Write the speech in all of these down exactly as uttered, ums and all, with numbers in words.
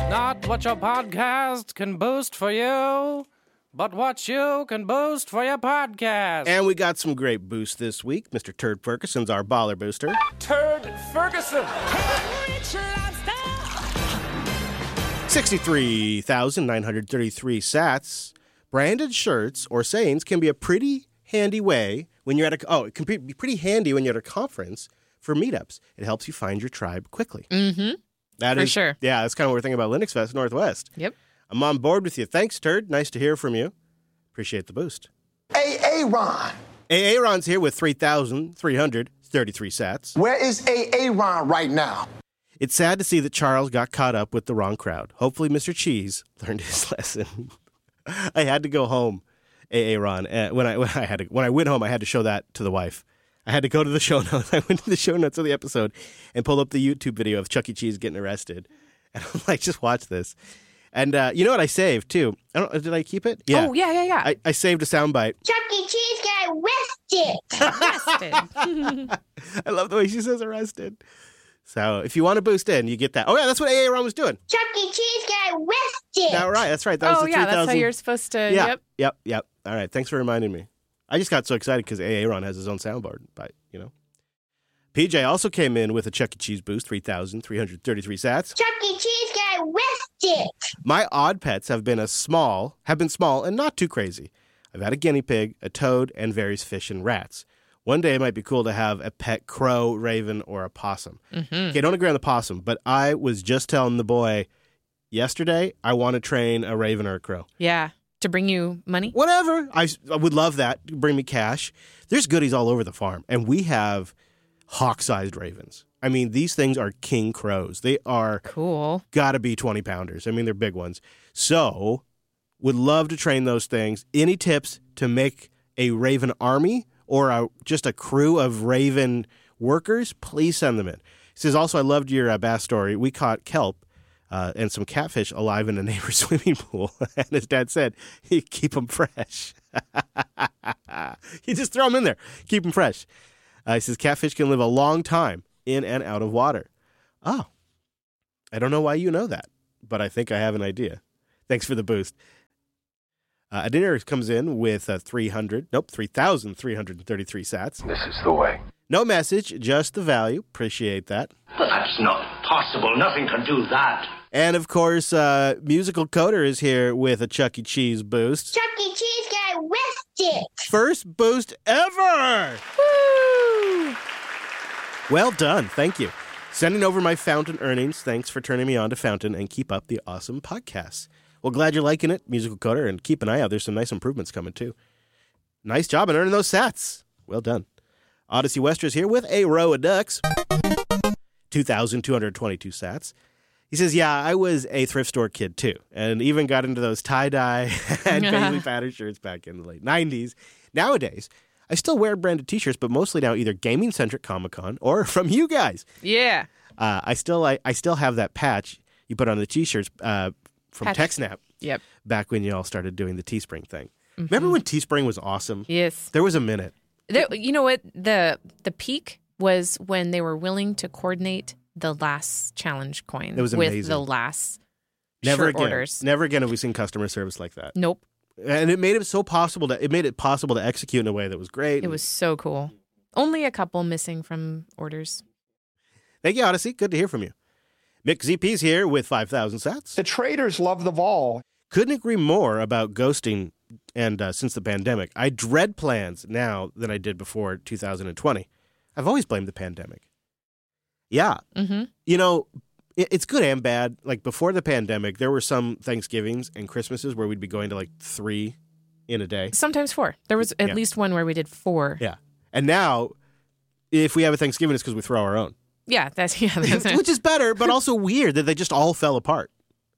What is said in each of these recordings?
Not what your podcast can boost for you, but what you can boost for your podcast. And we got some great boosts this week. Mister Turd Ferguson's our baller booster. Turd Ferguson. sixty-three thousand nine hundred thirty-three sats. Branded shirts or sayings can be a pretty handy way when you're at a, oh, it can be pretty handy when you're at a conference for meetups. It helps you find your tribe quickly. Mm-hmm. That For is, sure. Yeah, that's kind of what we're thinking about Linux Fest Northwest. Yep. I'm on board with you. Thanks, Turd. Nice to hear from you. Appreciate the boost. A A Ron. A A Ron's here with three thousand three hundred thirty-three sats. Where is A A Ron right now? It's sad to see that Charles got caught up with the wrong crowd. Hopefully Mister Cheese learned his lesson. I had to go home, A A Ron. Uh, when I when I had to, when I went home, I had to show that to the wife. I had to go to the show notes. I went to the show notes of the episode and pulled up the YouTube video of Chuck E. Cheese getting arrested. And I'm like, just watch this. And uh, you know what I saved, too? I don't, did I keep it? Oh, yeah, yeah, yeah. I, I saved a soundbite. Chuck E. Cheese got arrested. Arrested. I love the way she says arrested. So if you want to boost in, you get that. Oh, yeah, that's what A A Ron was doing. Chuck E. Cheese got arrested. All right, that's right. That was oh, the yeah, three thousand. that's how you're supposed to, Yeah, yep. yep, yep. All right, thanks for reminding me. I just got so excited because A A Ron has his own soundboard, but, you know. P J also came in with a Chuck E. Cheese boost, three thousand three hundred thirty-three sats. Chuck E. Cheese got arrested. My odd pets have been a small, have been small and not too crazy. I've had a guinea pig, a toad, and various fish and rats. One day it might be cool to have a pet crow, raven, or a possum. Mm-hmm. Okay, don't agree on the possum, but I was just telling the boy yesterday I want to train a raven or a crow. Yeah. To bring you money? Whatever. I, I would love that. Bring me cash. There's goodies all over the farm, and we have hawk-sized ravens. I mean, these things are king crows. They are Cool. gotta be twenty pounders. I mean, they're big ones. So, would love to train those things. Any tips to make a raven army or a, just a crew of raven workers? Please send them in. He says, also, I loved your uh, bass story. We caught kelp uh, and some catfish alive in a neighbor's swimming pool. And his dad said, you keep them fresh. You just throw them in there. Keep them fresh. Uh, he says, catfish can live a long time in and out of water. Oh, I don't know why you know that, but I think I have an idea. Thanks for the boost. Uh, Adiner comes in with uh, three hundred, nope, three thousand three hundred thirty-three sats. This is the way. No message, just the value. Appreciate that. But that's not possible. Nothing can do that. And, of course, uh, Musical Coder is here with a Chuck E. Cheese boost. Chuck E. Cheese got arrested. First boost ever! Woo! Well done. Thank you. Sending over my Fountain earnings. Thanks for turning me on to Fountain, and keep up the awesome podcasts. Well, glad you're liking it, Musical Coder, and keep an eye out. There's some nice improvements coming, too. Nice job in earning those sats. Well done. Odyssey Wester's here with a row of ducks. two thousand two hundred twenty-two sats. He says, yeah, I was a thrift store kid, too, and even got into those tie-dye and paisley pattern shirts back in the late nineties. Nowadays, I still wear branded T-shirts, but mostly now either gaming-centric Comic-Con or from you guys. Yeah. Uh, I still I, I still have that patch you put on the T-shirts uh, from Patch. TechSnap Yep. back when you all started doing the Teespring thing. Mm-hmm. Remember when Teespring was awesome? Yes. There was a minute. There, you know what? The the peak was when they were willing to coordinate the last challenge coin It was with amazing. the last Never shirt again. orders. Never again have we seen customer service like that. Nope. And it made it so possible to it made it possible to execute in a way that was great. It was so cool. Only a couple missing from orders. Thank you, Odyssey. Good to hear from you. Mick Z P's here with five thousand sats. The traders love the vol. Couldn't agree more about ghosting. And uh, since the pandemic, I dread plans now than I did before two thousand twenty. I've always blamed the pandemic. Yeah. Mm-hmm. You know, it, it's good and bad. Like before the pandemic, there were some Thanksgivings and Christmases where we'd be going to like three in a day. Sometimes four. There was at Yeah. least one where we did four. Yeah. And now, if we have a Thanksgiving, it's because we throw our own. Yeah, that's yeah. That's Which is better, but also weird that they just all fell apart.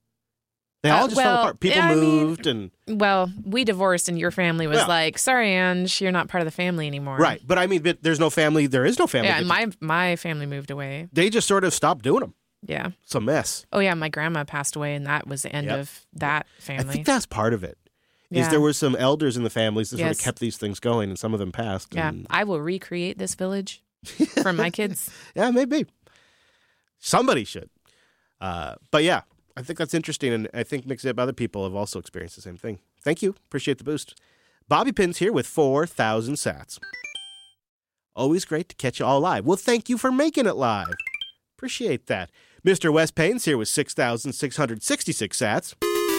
They all Uh, just well, fell apart. People I mean, moved and... Well, we divorced and your family was Yeah. like, sorry, Ange, you're not part of the family anymore. Right. But I mean, but there's no family. There is no family. Yeah, They and just- my my family moved away. They just sort of stopped doing them. Yeah. It's a mess. Oh, yeah, my grandma passed away, and that was the end Yep. of that I family. think that's part of it. Is Yeah. there were some elders in the families that sort of Yes. kept these things going, and some of them passed. Yeah, and- I will recreate this village for my kids. yeah, maybe. Somebody should. Uh, but yeah, I think that's interesting, and I think mix up other people have also experienced the same thing. Thank you. Appreciate the boost. Bobby Pins here with four thousand sats. Always great to catch you all live. Well, thank you for making it live. Appreciate that. Mister West Payne's here with six thousand six hundred sixty-six sats.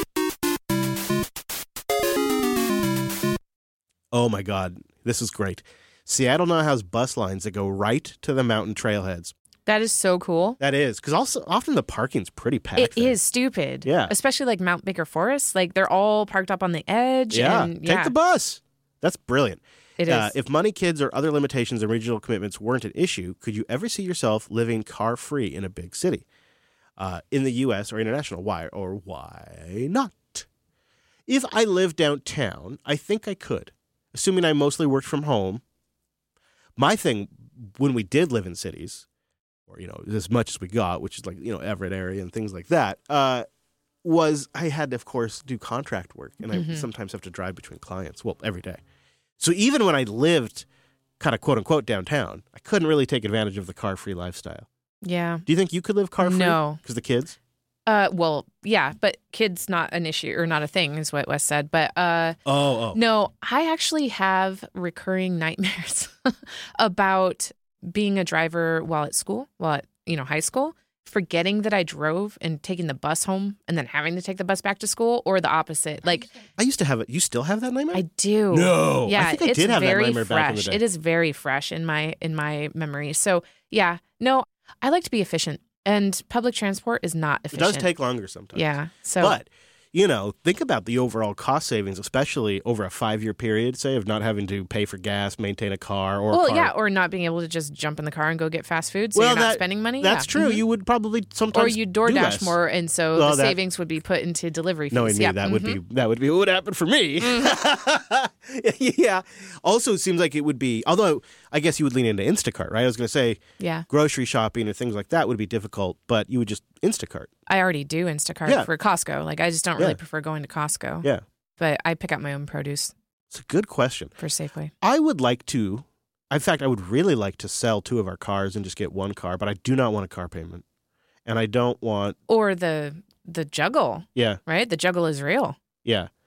Oh, my God. This is great. Seattle now has bus lines that go right to the mountain trailheads. That is so cool. That is, because also often the parking's pretty packed. It there. is stupid. Yeah. Especially like Mount Baker Forest. Like they're all parked up on the edge. Yeah. And, Take yeah. the bus. That's brilliant. It is. Uh, if money, kids, or other limitations and regional commitments weren't an issue, could you ever see yourself living car-free in a big city? Uh, in the U S or international? Why or why not? If I lived downtown, I think I could, assuming I mostly worked from home. My thing, when we did live in cities, or, you know, as much as we got, which is like, you know, Everett area and things like that, uh, was I had to, of course, do contract work. And Mm-hmm. I sometimes have to drive between clients, well, every day. So even when I lived kind of quote-unquote downtown, I couldn't really take advantage of the car-free lifestyle. Yeah. Do you think you could live car-free? No. Because the kids? Uh, well, yeah, but kids not an issue or not a thing is what Wes said. But uh, Oh, oh. no, I actually have recurring nightmares about being a driver while at school, while at, you know, high school, forgetting that I drove and taking the bus home and then having to take the bus back to school, or the opposite. Like I used to have it. You still have that nightmare? I do. No. Yeah, I think I it's did have that very nightmare fresh. back in the day. It is very fresh in my in my memory. So yeah, no, I like to be efficient, and public transport is not It efficient. does take longer sometimes. Yeah. So But, you know, think about the overall cost savings, especially over a five-year period, say, of not having to pay for gas, maintain a car, or a well, car. yeah, or not being able to just jump in the car and go get fast food, so Well, you're not that- spending money. That's Yeah. true. Mhm. You would probably Or sometimes you do DoorDash less. more, and so Well, the that- savings would be put into delivery fees. Knowing me, yeah. that would mhm. be that would be what would happen for me. Yeah. Also, it seems like it would be. Although I guess you would lean into Instacart, right? I was going to say Yeah. grocery shopping and things like that would be difficult, but you would just Instacart. I already do Instacart Yeah. for Costco. Like I just don't really Yeah. prefer going to Costco. Yeah, But I pick up my own produce it's a good question. for Safeway. I would like to. In fact, I would really like to sell two of our cars and just get one car, but I do not want a car payment, and I don't want. Or the the juggle, Yeah, right? The juggle is real. yeah.